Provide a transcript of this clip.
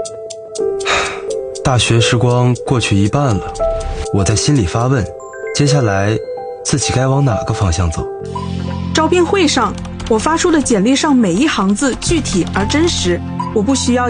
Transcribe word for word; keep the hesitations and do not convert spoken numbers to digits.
大学时光过去一半了，我在心里发问，接下来自己该往哪个方向走？ 招聘会上，我发出的简历上每一行字具体而真实，我不需要